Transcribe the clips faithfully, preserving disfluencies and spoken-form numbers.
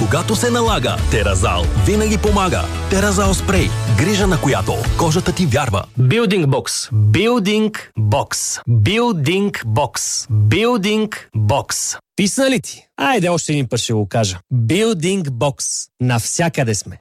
когато се налага, Теразал винаги помага. Теразал спрей. Грижа, на която кожата ти вярва. Building Box. Building Box. Building Box. Building Box. Писна ли ти? Айде още един път ще го кажа. Building Box. Навсякъде сме.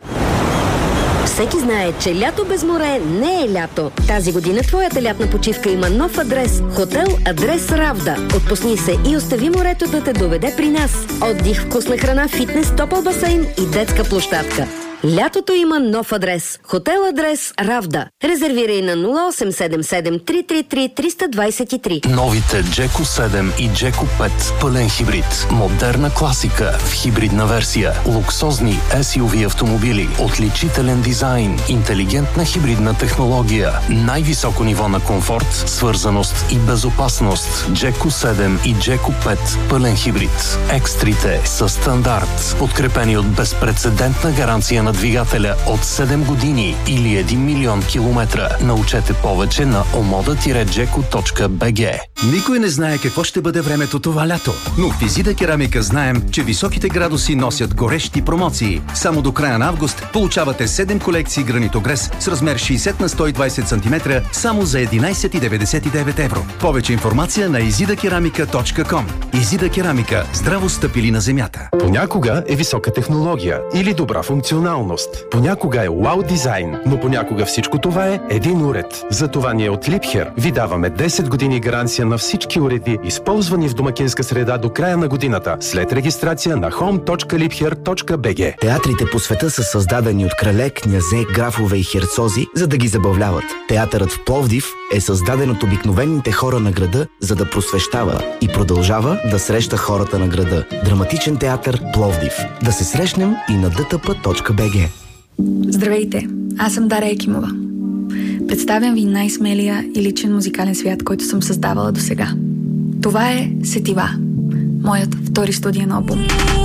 Всеки знае, че лято без море не е лято. Тази година твоята лятна почивка има нов адрес. Хотел Адрес Равда. Отпусни се и остави морето да те доведе при нас. Отдих, вкусна храна, фитнес, топъл басейн и детска площадка. Лятото има нов адрес. Хотел Адрес Равда. Резервирай на нула осем седем седем три три три три два три. Новите Джеко седем и Джеко пет пълен хибрид. Модерна класика в хибридна версия. Луксозни ес ю ви автомобили. Отличителен дизайн. Интелигентна хибридна технология. Най-високо ниво на комфорт, свързаност и безопасност. Джеко седем и Джеко пет пълен хибрид. Екстрите са стандарт. Подкрепени от безпрецедентна гаранция на двигателя от седем години или един милион километра. Научете повече на омода джеко точка би джи. Никой не знае какво ще бъде времето това лято, но в Изида Керамика знаем, че високите градуси носят горещи промоции. Само до края на август получавате седем колекции гранитогрес с размер шейсет на сто и двайсет сантиметра само за единайсет деветдесет и девет евро. Повече информация на изида керамика точка ком. Изида Керамика. Здраво стъпили на земята. Понякога е висока технология или добра функционалност. Понякога е вау дизайн, но понякога всичко това е един уред. Затова ние от Liebherr ви даваме десет години гаранция на всички уреди, използвани в домакинска среда до края на годината, след регистрация на хоум точка либхер точка би джи. Театрите по света са създадени от крале, князе, графове и херцози, за да ги забавляват. Театърът в Пловдив е създаден от обикновените хора на града, за да просвещава и продължава да среща хората на града. Драматичен театър Пловдив. Да се срещнем и на ди ти пи точка би джи. Здравейте, аз съм Даря Екимова. Представям ви най-смелия и личен музикален свят, който съм създавала досега. Това е Сетива, моят втори студиен албум.